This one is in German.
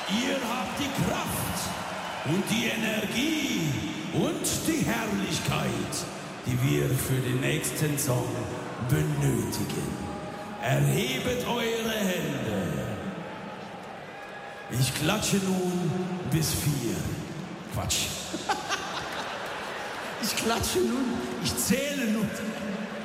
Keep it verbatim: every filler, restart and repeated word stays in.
Ihr habt die Kraft und die Energie und die Herrlichkeit, die wir für den nächsten Song benötigen. Erhebet eure Hände. Ich klatsche nun bis vier. Quatsch. Ich klatsche nun, ich zähle nun.